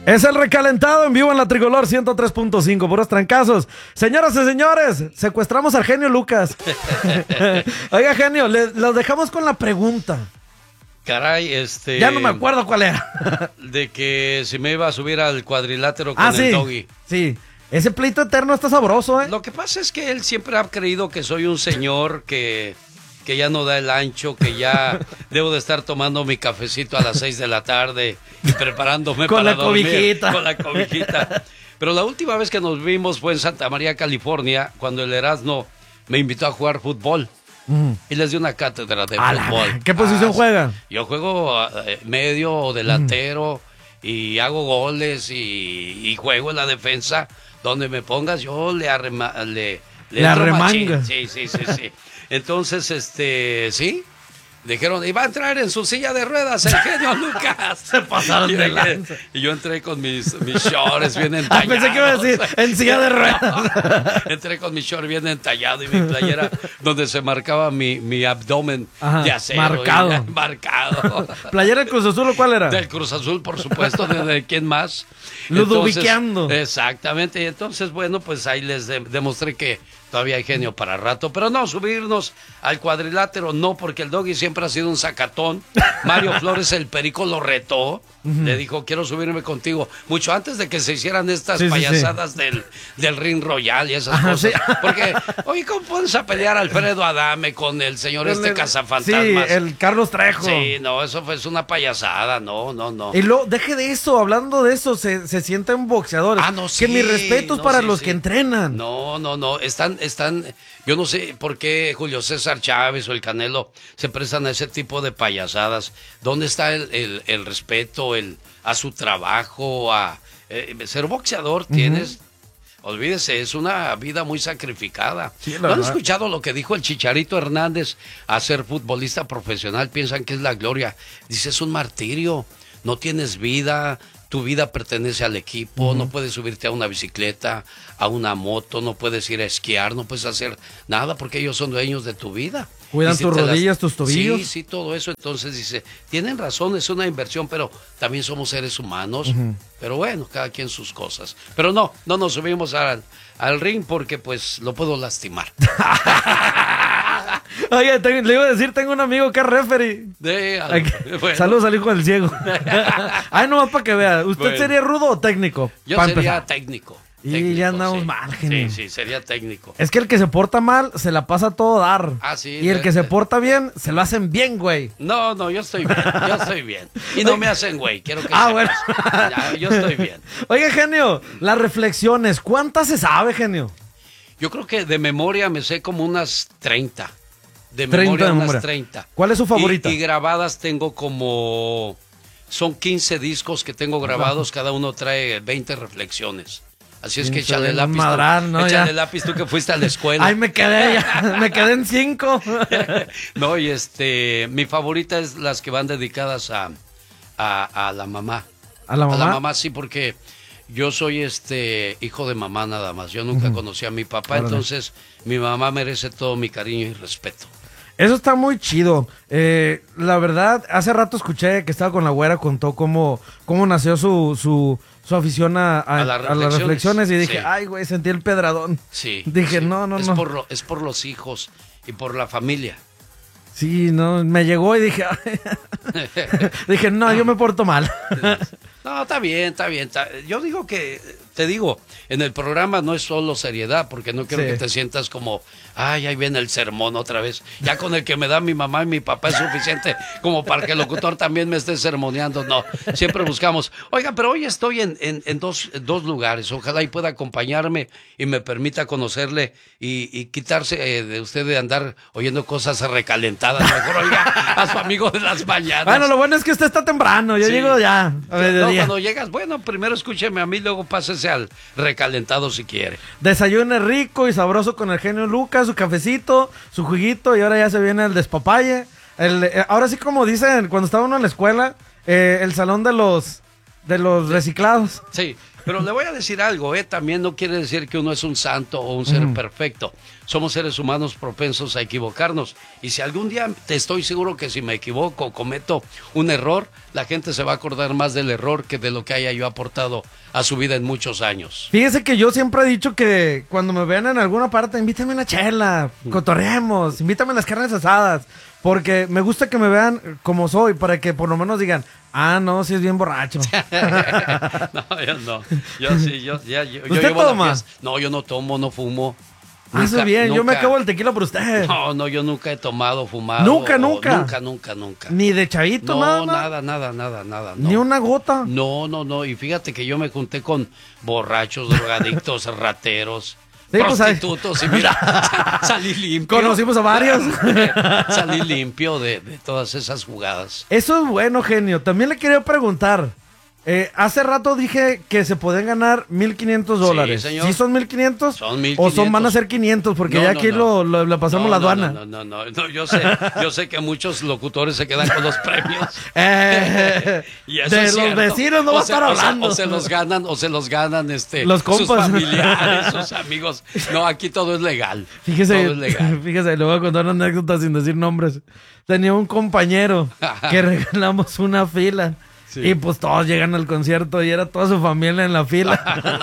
Es el recalentado en vivo en la Tricolor 103.5, puros trancazos. Señoras y señores, secuestramos al genio Lucas. Oiga, genio, los dejamos con la pregunta. Caray, Ya no me acuerdo cuál era. De que si me iba a subir al cuadrilátero con el Doggy. Sí, ese pleito eterno está sabroso, ¿eh? Lo que pasa es que él siempre ha creído que soy un señor que ya no da el ancho, que ya debo de estar tomando mi cafecito a las 6 de la tarde y preparándome con para la dormir. Cobijita. Con la cobijita. Pero la última vez que nos vimos fue en Santa María, California, cuando el Erasmo me invitó a jugar fútbol. Y les di una cátedra de fútbol. ¿Qué posición juega? Yo juego medio o delantero y hago goles y juego en la defensa. Donde me pongas, yo le arremangas. Sí. Entonces, sí. Dijeron, iba a entrar en su silla de ruedas el genio Lucas. Se pasaron de lanza. Y yo entré con mis shorts bien entallados. Pensé que iba a decir, en silla de ruedas. Entré con mi short bien entallado y mi playera donde se marcaba mi abdomen de acero. Marcado. ¿Playera del Cruz Azul o cuál era? Del Cruz Azul, por supuesto. ¿De quién más? Ludoviqueando. Exactamente. Y entonces, bueno, pues ahí les demostré que todavía hay genio para rato. Pero no, subirnos al cuadrilátero, no, porque el Doggy siempre ha sido un sacatón. Mario Flores, el perico, lo retó. Le dijo, quiero subirme contigo. Mucho antes de que se hicieran estas payasadas del Ring Royal y esas cosas. Sí. Porque, oye, ¿cómo pones a pelear a Alfredo Adame con el señor cazafantasmas? Sí, el Carlos Trejo. Sí, no, eso fue una payasada, no. Y luego, deje de eso, hablando de eso, se sienten boxeadores. No, sí. Que mis respetos para los que entrenan. No, están, yo no sé por qué Julio César Chávez o el Canelo se prestan a ese tipo de payasadas. ¿Dónde está el respeto a su trabajo? Ser boxeador tienes, olvídese, es una vida muy sacrificada. Sí, ¿no han escuchado lo que dijo el Chicharito Hernández a ser futbolista profesional? Piensan que es la gloria. Dice, es un martirio, no tienes vida. Tu vida pertenece al equipo, no puedes subirte a una bicicleta, a una moto, no puedes ir a esquiar, no puedes hacer nada porque ellos son dueños de tu vida. Cuidan tus rodillas, tus tobillos. Sí, todo eso. Entonces dice, tienen razón, es una inversión, pero también somos seres humanos. Pero bueno, cada quien sus cosas. Pero no nos subimos al ring porque pues lo puedo lastimar. Oye, le iba a decir, tengo un amigo que es referee. Bueno. Saludos al hijo del ciego. Ay, nomás para que vea. ¿Usted sería rudo o técnico? Yo sería técnico. Y ya andamos mal, genio. Sí, sería técnico. Es que el que se porta mal se la pasa a todo dar. Sí. Y el que se porta bien, se lo hacen bien, güey. No, yo estoy bien. Y no me hacen güey, quiero que sepas. Bueno. Yo estoy bien. Oye, genio, las reflexiones, ¿cuántas se sabe, genio? Yo creo que de memoria me sé como unas 30. De memoria unas 30. ¿Cuál es su favorita? Y grabadas tengo como... Son 15 discos que tengo grabados, cada uno trae 20 reflexiones. Así es que échale lápiz. Échale lápiz tú que fuiste a la escuela. Ay, me quedé en 5. No, y mi favorita es las que van dedicadas a la mamá. ¿A la mamá? A la mamá, sí, porque yo soy hijo de mamá nada más. Yo nunca conocí a mi papá, entonces mi mamá merece todo mi cariño y respeto. Eso está muy chido. La verdad, hace rato escuché que estaba con la güera, contó cómo nació su afición a las reflexiones y dije, ay, güey, sentí el pedradón. Sí. Dije, sí. No. Es por los hijos y por la familia. Sí, no, me llegó y dije, dije, no, yo me porto mal. No, está bien. Yo digo que, te digo, en el programa no es solo seriedad, porque no quiero que te sientas como, ay, ahí viene el sermón otra vez. Ya con el que me da mi mamá y mi papá es suficiente como para que el locutor también me esté sermoneando. No, siempre buscamos. Oiga, pero hoy estoy en dos lugares. Ojalá y pueda acompañarme y me permita conocerle y quitarse de usted de andar oyendo cosas recalentadas. Mejor oiga a su amigo de las mañanas. Bueno, lo bueno es que usted está temprano. Yo llego ya a mediodía. Cuando llegas, bueno, primero escúcheme a mí, luego pásese al recalentado si quiere. Desayune rico y sabroso con el genio Lucas, su cafecito, su juguito, y ahora ya se viene el despapalle. Ahora sí, como dicen cuando estaba uno en la escuela, el salón de los reciclados. Sí. Pero le voy a decir algo, también no quiere decir que uno es un santo o un ser perfecto. Somos seres humanos propensos a equivocarnos. Y si algún día, te estoy seguro que si me equivoco, cometo un error, la gente se va a acordar más del error que de lo que haya yo aportado a su vida en muchos años. Fíjese que yo siempre he dicho que cuando me vean en alguna parte, invítame a una chela, cotorreemos, invítame a las carnes asadas, porque me gusta que me vean como soy, para que por lo menos digan, no, sí es bien borracho. No, yo no. Yo sí, yo ¿Usted toma? No, yo no tomo, no fumo. Hace bien, yo me acabo el tequila por usted. No, yo nunca he tomado, fumado. ¿Nunca? Nunca. ¿Ni de chavito, nada? Nada. No. ¿Ni una gota? No. Y fíjate que yo me junté con borrachos, drogadictos, rateros, sí, prostitutos. Y mira, salí limpio. Conocimos a varios. Salí limpio de todas esas jugadas. Eso es bueno, genio. También le quería preguntar. Hace rato dije que se pueden ganar $1,500. Sí, señor. ¿Sí son 1,500? Son 1,500. ¿O van a ser 500? Porque ya aquí lo pasamos la aduana. No, yo sé que muchos locutores se quedan con los premios. Y eso de es los vecinos no va a estar hablando. O se los ganan los compas, sus familiares, sus amigos. No, aquí todo es legal. Fíjese, todo es legal. Fíjese, le voy a contar una anécdota sin decir nombres. Tenía un compañero que regalamos una fila. Sí. Y pues todos llegan al concierto y era toda su familia en la fila.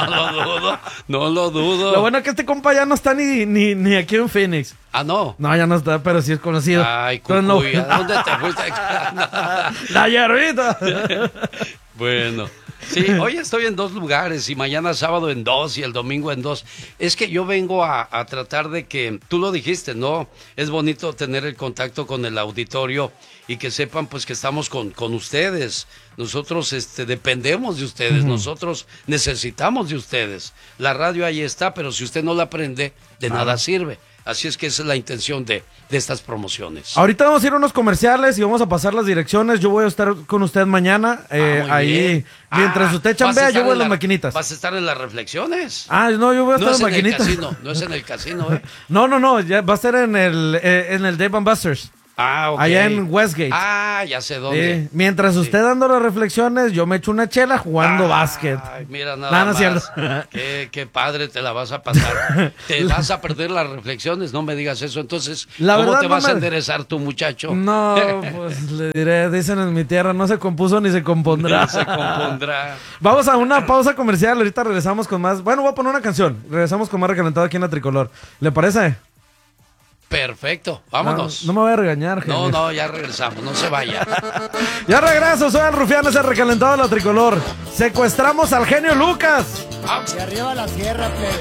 No lo dudo. Lo bueno es que este compa ya no está ni aquí en Phoenix. No. No, ya no está, pero sí es conocido. Ay, Cucuy, ¿a dónde te fuiste? La hierbita. Bueno. Sí, hoy estoy en 2 lugares y mañana sábado en 2 y el domingo en 2. Es que yo vengo a tratar de que, tú lo dijiste, ¿no? Es bonito tener el contacto con el auditorio y que sepan pues que estamos con ustedes. Nosotros dependemos de ustedes, nosotros necesitamos de ustedes. La radio ahí está, pero si usted no la prende, de nada sirve. Así es que esa es la intención de estas promociones. Ahorita vamos a ir a unos comerciales y vamos a pasar las direcciones. Yo voy a estar con usted mañana. Ahí, bien. Mientras usted chambea, yo voy a las maquinitas. ¿Vas a estar en las reflexiones? No, yo voy a estar en las maquinitas. No es en el casino, No, ya va a ser en el Dave & Buster's. Ok. Allá en Westgate. Ya sé dónde. Mientras usted dando las reflexiones, yo me echo una chela jugando básquet. Mira nada más. Cierto. Qué padre te la vas a pasar. Te vas a perder las reflexiones, no me digas eso. Entonces, ¿cómo te vas a enderezar tu muchacho? No, pues le diré, dicen en mi tierra, no se compuso ni se compondrá. No se compondrá. Vamos a una pausa comercial, ahorita regresamos con más. Bueno, voy a poner una canción. Regresamos con más Recalentado aquí en La Tricolor. ¿Le parece? Perfecto, vámonos. No me voy a regañar, genio. No, ya regresamos, no se vaya. Ya regreso, soy el Rufián, ese Recalentado de La Tricolor. Secuestramos al genio Lucas. Y arriba la tierra, plebe.